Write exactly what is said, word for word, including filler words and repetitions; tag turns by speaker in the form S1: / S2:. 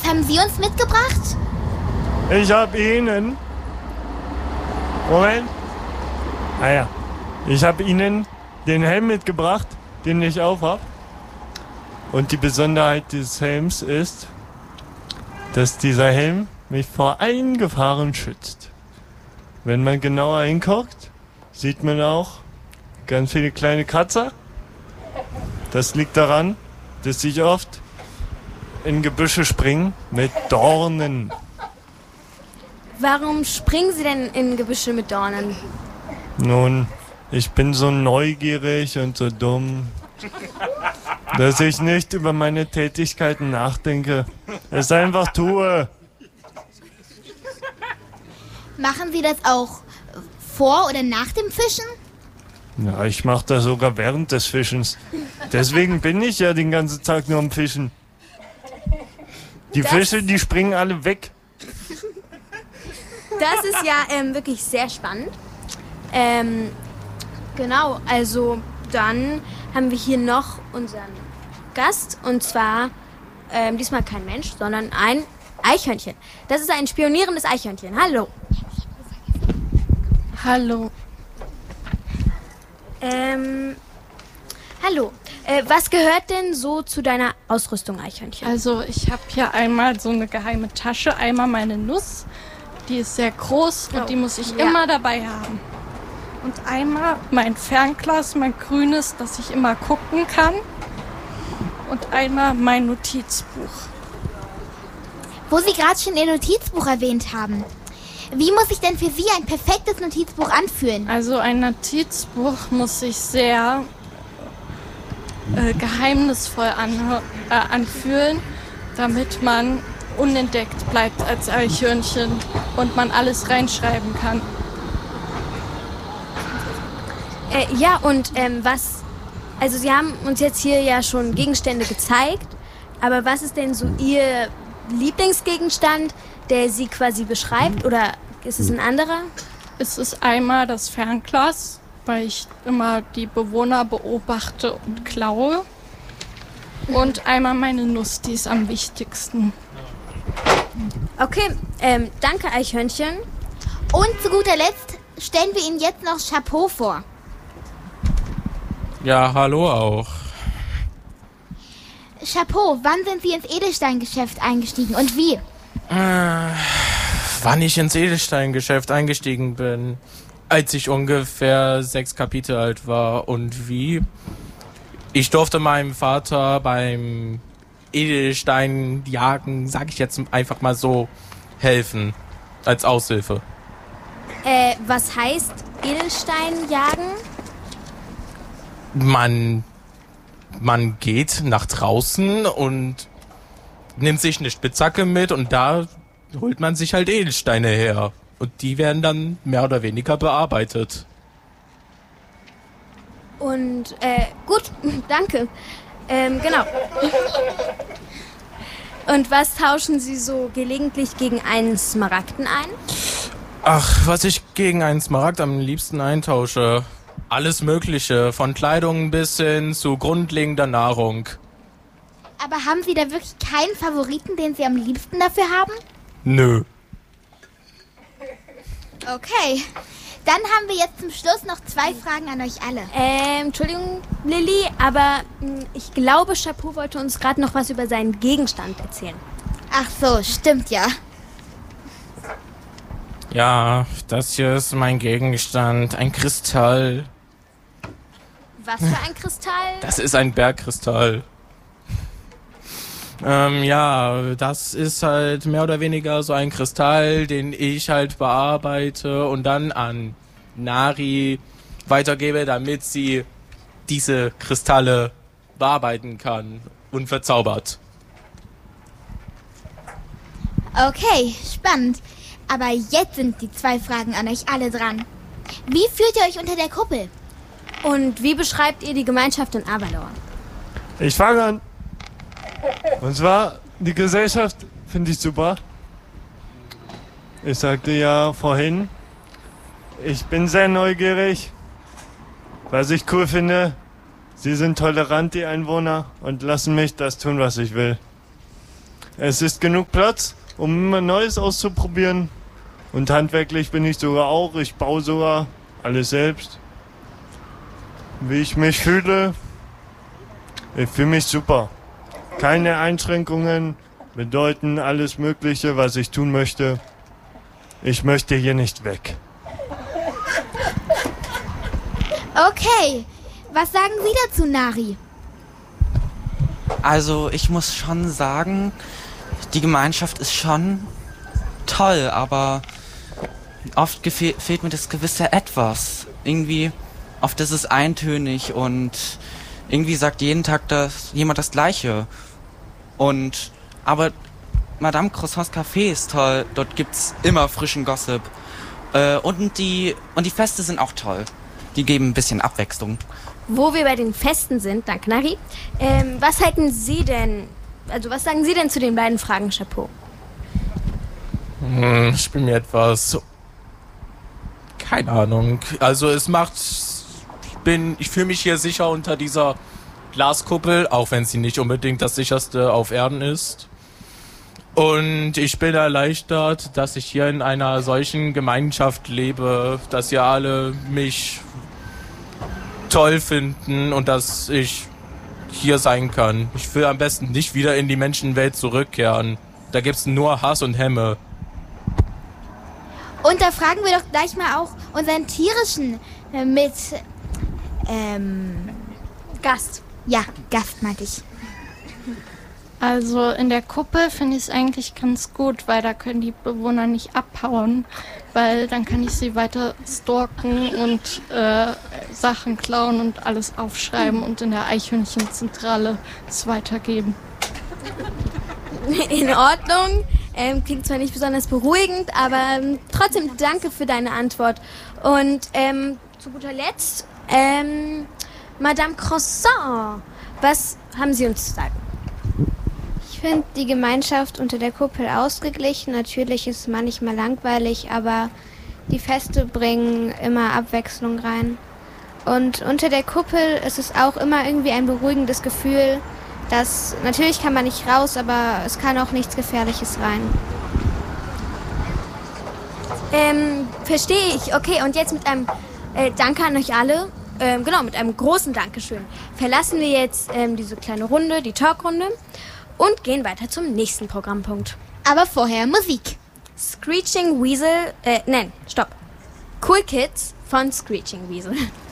S1: haben Sie uns mitgebracht?
S2: Ich habe Ihnen... Moment. Ah ja. Ich habe Ihnen den Helm mitgebracht, den ich aufhab. Und die Besonderheit des Helms ist, dass dieser Helm mich vor allen Gefahren schützt. Wenn man genauer hinguckt, sieht man auch ganz viele kleine Kratzer. Das liegt daran, dass ich oft in Gebüsche springe mit Dornen.
S3: Warum springen Sie denn in Gebüsche mit Dornen?
S2: Nun, ich bin so neugierig und so dumm, dass ich nicht über meine Tätigkeiten nachdenke. Es einfach tue.
S1: Machen Sie das auch vor oder nach dem Fischen?
S2: Ja, ich mache das sogar während des Fischens. Deswegen bin ich ja den ganzen Tag nur am Fischen. Die
S3: Das-
S2: Fische, die springen alle weg.
S3: Das ist ja ähm, wirklich sehr spannend. Ähm, genau, also dann haben wir hier noch unseren Gast. Und zwar ähm, diesmal kein Mensch, sondern ein Eichhörnchen. Das ist ein spionierendes Eichhörnchen. Hallo.
S4: Hallo.
S3: Ähm, hallo. Äh, was gehört denn so zu deiner Ausrüstung, Eichhörnchen?
S4: Also ich habe hier einmal so eine geheime Tasche, einmal meine Nuss, die ist sehr groß und
S3: Oh,
S4: die muss ich
S3: ja.
S4: immer dabei haben. Und einmal mein Fernglas, mein grünes, das ich immer gucken kann. Und einmal mein Notizbuch.
S1: Wo Sie gerade schon Ihr Notizbuch erwähnt haben. Wie muss sich denn für Sie ein perfektes Notizbuch anfühlen?
S4: Also ein Notizbuch muss sich sehr äh, geheimnisvoll an, äh, anfühlen, damit man unentdeckt bleibt als Eichhörnchen und man alles reinschreiben kann.
S3: Äh, ja, und ähm, was... Also Sie haben uns jetzt hier ja schon Gegenstände gezeigt, aber was ist denn so Ihr Lieblingsgegenstand, der Sie quasi beschreibt? Oder ist es ein anderer?
S4: Es ist einmal das Fernglas, weil ich immer die Bewohner beobachte und klaue. Und einmal meine Nuss, die ist am wichtigsten.
S3: Okay, ähm, danke Eichhörnchen.
S1: Und zu guter Letzt stellen wir Ihnen jetzt noch Chapeau vor.
S5: Ja, hallo auch.
S1: Chapeau, wann sind Sie ins Edelsteingeschäft eingestiegen und wie?
S5: Äh, wann ich ins Edelsteingeschäft eingestiegen bin? Als ich ungefähr sechs Kapitel alt war. Und wie? Ich durfte meinem Vater beim Edelsteinjagen, sag ich jetzt einfach mal so, helfen. Als Aushilfe.
S3: Äh, was heißt Edelstein jagen?
S5: Man, man geht nach draußen und nimmt sich eine Spitzhacke mit und da holt man sich halt Edelsteine her. Und die werden dann mehr oder weniger bearbeitet.
S3: Und, äh, gut, danke. Ähm, genau. Und was tauschen Sie so gelegentlich gegen einen Smaragden ein?
S5: Ach, was ich gegen einen Smaragd am liebsten eintausche. Alles Mögliche, von Kleidung bis hin zu grundlegender Nahrung.
S1: Aber haben Sie da wirklich keinen Favoriten, den Sie am liebsten dafür haben?
S5: Nö.
S1: Okay. Dann haben wir jetzt zum Schluss noch zwei Fragen an euch alle.
S3: Ähm, Entschuldigung, Lilly, aber mh, ich glaube, Chapeau wollte uns gerade noch was über seinen Gegenstand erzählen.
S1: Ach so, stimmt ja.
S5: Ja, das hier ist mein Gegenstand. Ein Kristall.
S3: Was für ein Kristall?
S5: Das ist ein Bergkristall. Ähm, ja, das ist halt mehr oder weniger so ein Kristall, den ich halt bearbeite und dann an Nari weitergebe, damit sie diese Kristalle bearbeiten kann und verzaubert.
S1: Okay, spannend. Aber jetzt sind die zwei Fragen an euch alle dran. Wie fühlt ihr euch unter der Kuppel?
S3: Und wie beschreibt ihr die Gemeinschaft in Avalor?
S2: Ich fange an. Und zwar, die Gesellschaft finde ich super. Ich sagte ja vorhin, ich bin sehr neugierig. Was ich cool finde, sie sind tolerant, die Einwohner, und lassen mich das tun, was ich will. Es ist genug Platz, um immer Neues auszuprobieren. Und handwerklich bin ich sogar auch. Ich baue sogar alles selbst. Wie ich mich fühle, ich fühle mich super. Keine Einschränkungen bedeuten alles Mögliche, was ich tun möchte. Ich möchte hier nicht weg.
S1: Okay, was sagen Sie dazu, Nari?
S6: Also ich muss schon sagen, die Gemeinschaft ist schon toll, aber oft gefe- fehlt mir das gewisse Etwas. Irgendwie, oft ist es eintönig und irgendwie sagt jeden Tag das, jemand das Gleiche. Und, aber Madame Croissants Café ist toll, dort gibt's immer frischen Gossip. Äh, und die, und die Feste sind auch toll. Die geben ein bisschen Abwechslung.
S3: Wo wir bei den Festen sind, danke Nari, ähm, was halten Sie denn, also was sagen Sie denn zu den beiden Fragen, Chapeau?
S5: Hm, ich bin mir etwas... Keine Ahnung. Also es macht... Ich bin... Ich fühle mich hier sicher unter dieser Glaskuppel, auch wenn sie nicht unbedingt das sicherste auf Erden ist. Und ich bin erleichtert, dass ich hier in einer solchen Gemeinschaft lebe, dass ihr alle mich toll finden und dass ich hier sein kann. Ich will am besten nicht wieder in die Menschenwelt zurückkehren. Da gibt's nur Hass und Hämme.
S1: Und da fragen wir doch gleich mal auch unseren tierischen äh, mit ähm,
S3: Gast.
S1: Ja, Gast meinte ich.
S4: Also in der Kuppel finde ich es eigentlich ganz gut, weil da können die Bewohner nicht abhauen, weil dann kann ich sie weiter stalken und äh, Sachen klauen und alles aufschreiben und in der Eichhörnchenzentrale es weitergeben.
S3: In Ordnung. Ähm, klingt zwar nicht besonders beruhigend, aber ähm, trotzdem danke für deine Antwort. Und ähm, zu guter Letzt, ähm, Madame Croissant, was haben Sie uns zu sagen?
S7: Ich finde die Gemeinschaft unter der Kuppel ausgeglichen. Natürlich ist es manchmal langweilig, aber die Feste bringen immer Abwechslung rein. Und unter der Kuppel ist es auch immer irgendwie ein beruhigendes Gefühl, dass natürlich kann man nicht raus, aber es kann auch nichts Gefährliches rein.
S3: Ähm, verstehe ich. Okay, und jetzt mit einem äh, Danke an euch alle. Ähm, genau, mit einem großen Dankeschön verlassen wir jetzt ähm, diese kleine Runde, die Talkrunde, und gehen weiter zum nächsten Programmpunkt.
S1: Aber vorher Musik.
S3: Screeching Weasel, äh, nein, stopp. Cool Kids von Screeching Weasel.